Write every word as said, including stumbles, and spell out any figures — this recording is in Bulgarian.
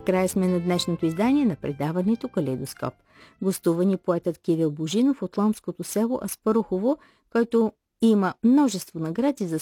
края сме на днешното издание на предаването Калейдоскоп. Гостува ни поетът Кирил Божинов от ломското село Аспарухово, който има множество награди за